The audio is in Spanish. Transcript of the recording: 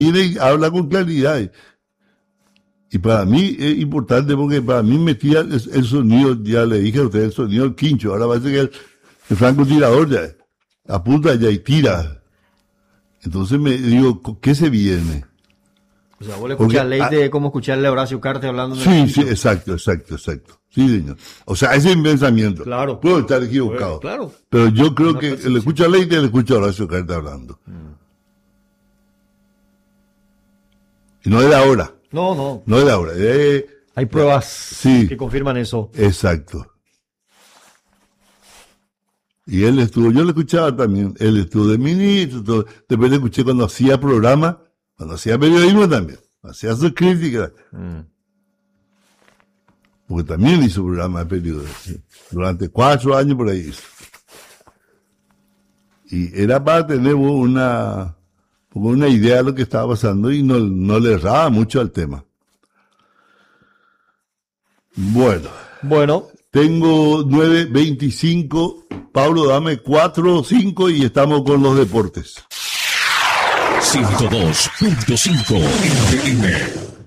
habla con claridad. Y para mí es importante porque para mí metía el sonido, ya le dije a usted, el sonido del quincho. Ahora parece que el francotirador ya apunta ya y tira. Entonces me digo, ¿qué se viene? O sea, vos le escuchás Leite como escucharle a Horacio Cartes hablando de Sí, exacto. Sí, señor. O sea, ese es mi pensamiento. Claro. Puedo estar equivocado. Claro. Pero yo creo que le escucho a Leite y le escucho a Horacio Cartes hablando. Y no es de ahora. No. No es de ahora. Hay pruebas que confirman eso. Exacto. Y él estuvo, yo le escuchaba también, él estuvo de ministro, todo. Después le escuché cuando hacía programa, cuando hacía periodismo también, hacía sus críticas. Porque también hizo programa de periodismo. Durante 4 años por ahí hizo. Y era para tener una idea de lo que estaba pasando y no le erraba mucho al tema. Bueno. Tengo 9:25. Pablo, dame 4 o 5 y estamos con los deportes. 102.5 FM.